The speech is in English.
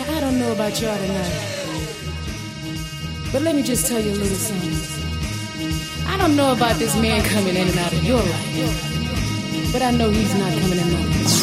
I don't know about y'all tonight, but let me just tell you a little something. I don't know about this man coming in and out of your life, but I know he's not coming in mine.